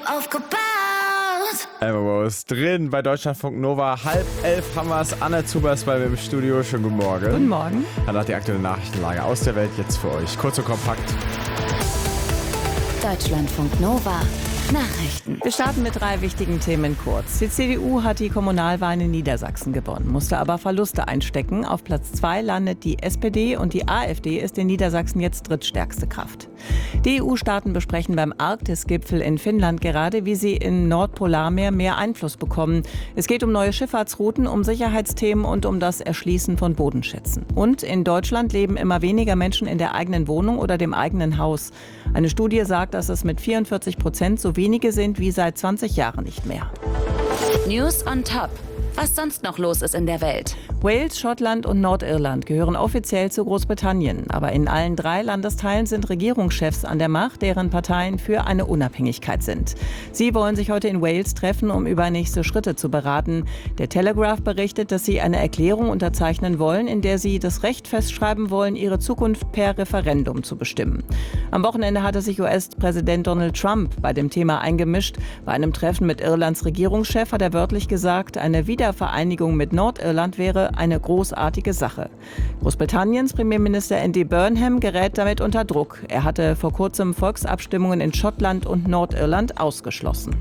aufgebaut. Elmo ist drin bei Deutschlandfunk Nova. 10:30 haben wir es. Anne Zuber ist bei mir im Studio. Schönen guten Morgen. Guten Morgen. Danach die aktuelle Nachrichtenlage aus der Welt jetzt für euch. Kurz und kompakt. Deutschlandfunk Nova. Nachrichten. Wir starten mit 3 wichtigen Themen kurz. Die CDU hat die Kommunalwahlen in Niedersachsen gewonnen, musste aber Verluste einstecken. Auf Platz 2 landet die SPD und die AfD ist in Niedersachsen jetzt drittstärkste Kraft. Die EU-Staaten besprechen beim Arktis-Gipfel in Finnland gerade, wie sie im Nordpolarmeer mehr Einfluss bekommen. Es geht um neue Schifffahrtsrouten, um Sicherheitsthemen und um das Erschließen von Bodenschätzen. Und in Deutschland leben immer weniger Menschen in der eigenen Wohnung oder dem eigenen Haus. Eine Studie sagt, dass es mit 44% so wenige sind wie seit 20 Jahren nicht mehr. News on top. Was sonst noch los ist in der Welt. Wales, Schottland und Nordirland gehören offiziell zu Großbritannien. Aber in allen 3 Landesteilen sind Regierungschefs an der Macht, deren Parteien für eine Unabhängigkeit sind. Sie wollen sich heute in Wales treffen, um über nächste Schritte zu beraten. Der Telegraph berichtet, dass sie eine Erklärung unterzeichnen wollen, in der sie das Recht festschreiben wollen, ihre Zukunft per Referendum zu bestimmen. Am Wochenende hatte sich US-Präsident Donald Trump bei dem Thema eingemischt. Bei einem Treffen mit Irlands Regierungschef hat er wörtlich gesagt, eine Wiedervereinigung mit Nordirland wäre eine großartige Sache. Großbritanniens Premierminister Andy Burnham gerät damit unter Druck. Er hatte vor kurzem Volksabstimmungen in Schottland und Nordirland ausgeschlossen.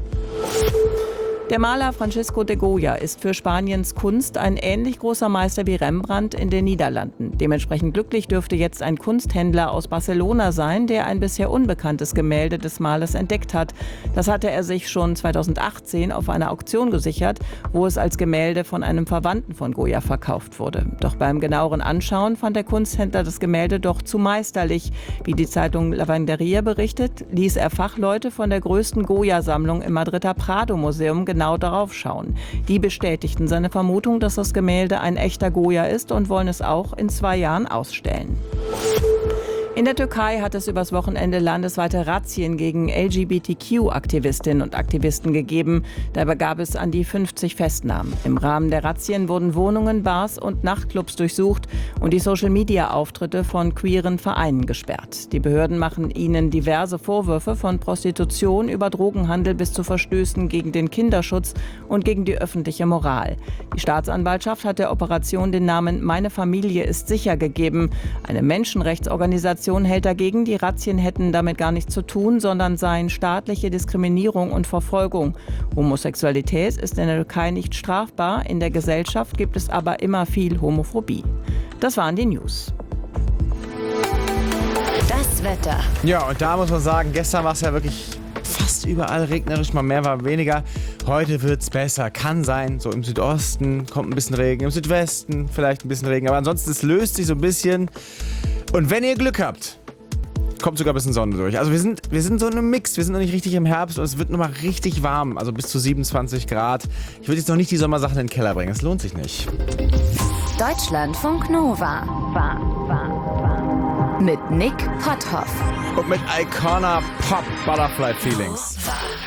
Der Maler Francisco de Goya ist für Spaniens Kunst ein ähnlich großer Meister wie Rembrandt in den Niederlanden. Dementsprechend glücklich dürfte jetzt ein Kunsthändler aus Barcelona sein, der ein bisher unbekanntes Gemälde des Malers entdeckt hat. Das hatte er sich schon 2018 auf einer Auktion gesichert, wo es als Gemälde von einem Verwandten von Goya verkauft wurde. Doch beim genaueren Anschauen fand der Kunsthändler das Gemälde doch zu meisterlich. Wie die Zeitung Lavanderia berichtet, ließ er Fachleute von der größten Goya-Sammlung im Madrider Prado-Museum genau darauf schauen. Die bestätigten seine Vermutung, dass das Gemälde ein echter Goya ist und wollen es auch in 2 Jahren ausstellen. In der Türkei hat es übers Wochenende landesweite Razzien gegen LGBTQ-Aktivistinnen und Aktivisten gegeben. Dabei gab es an die 50 Festnahmen. Im Rahmen der Razzien wurden Wohnungen, Bars und Nachtclubs durchsucht und die Social-Media-Auftritte von queeren Vereinen gesperrt. Die Behörden machen ihnen diverse Vorwürfe von Prostitution über Drogenhandel bis zu Verstößen gegen den Kinderschutz und gegen die öffentliche Moral. Die Staatsanwaltschaft hat der Operation den Namen Meine Familie ist sicher gegeben. Eine Menschenrechtsorganisation hält dagegen, die Razzien hätten damit gar nichts zu tun, sondern seien staatliche Diskriminierung und Verfolgung. Homosexualität ist in der Türkei nicht strafbar, in der Gesellschaft gibt es aber immer viel Homophobie. Das waren die News. Das Wetter. Ja, und da muss man sagen, gestern war es ja wirklich fast überall regnerisch, mal mehr, mal weniger. Heute wird's besser. Kann sein, so im Südosten kommt ein bisschen Regen, im Südwesten vielleicht ein bisschen Regen. Aber ansonsten, es löst sich so ein bisschen. Und wenn ihr Glück habt, kommt sogar ein bisschen Sonne durch. Also wir sind so in einem Mix. Wir sind noch nicht richtig im Herbst und es wird nochmal richtig warm. Also bis zu 27 Grad. Ich würde jetzt noch nicht die Sommersachen in den Keller bringen. Das lohnt sich nicht. Deutschlandfunk Nova. Mit Nick Potthoff. Und mit Icona Pop Butterfly Feelings.